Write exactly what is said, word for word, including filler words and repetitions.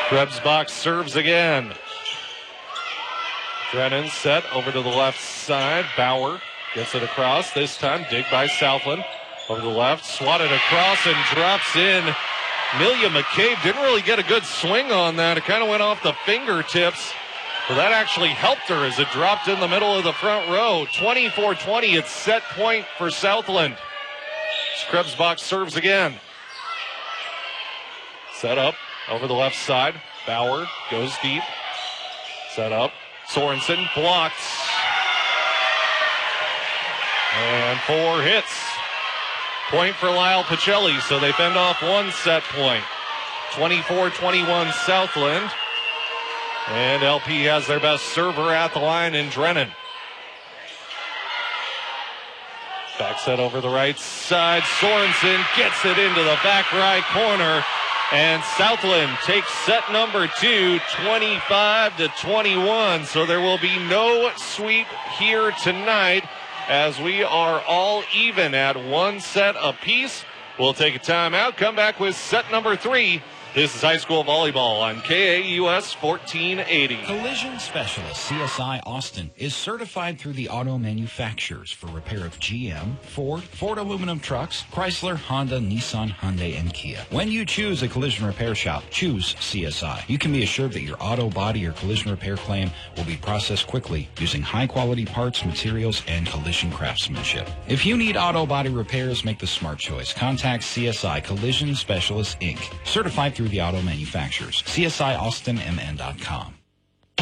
Krebsbach serves again. Drennan set over to the left side. Bauer gets it across. This time, dig by Southland. Over the left, swatted across and drops in. Amelia McCabe didn't really get a good swing on that. It kind of went off the fingertips. Well, that actually helped her as it dropped in the middle of the front row. twenty-four twenty, it's set point for Southland. Krebsbach serves again. Set up over the left side. Bauer goes deep. Set up. Sorensen blocks. And four hits. Point for Lyle Pacelli, so they fend off one set point. twenty-four twenty-one Southland. And L P has their best server at the line in Drennan. Back set over the right side. Sorensen gets it into the back right corner. And Southland takes set number two, twenty-five to twenty-one. So there will be no sweep here tonight as we are all even at one set apiece. We'll take a timeout, come back with set number three. This is high school volleyball on K A U S fourteen eighty. Collision Specialist C S I Austin is certified through the auto manufacturers for repair of G M, Ford, Ford aluminum trucks, Chrysler, Honda, Nissan, Hyundai, and Kia. When you choose a collision repair shop, choose C S I. You can be assured that your auto, body, or collision repair claim will be processed quickly using high-quality parts, materials, and collision craftsmanship. If you need auto body repairs, make the smart choice. Contact C S I Collision Specialist, Incorporated. Certified through the auto manufacturers. C S I Austin M N dot com.